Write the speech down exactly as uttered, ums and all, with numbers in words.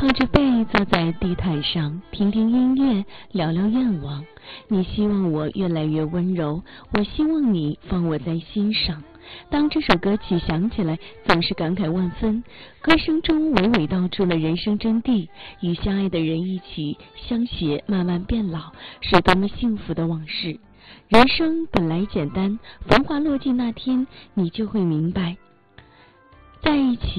靠着背坐在地毯上，听听音乐，聊聊愿望。你希望我越来越温柔，我希望你放我在心上。当这首歌曲响起来，总是感慨万分。歌声中娓娓道出了人生真谛，与相爱的人一起相携，慢慢变老，是多么幸福的往事。人生本来简单，繁华落尽那天，你就会明白，在一起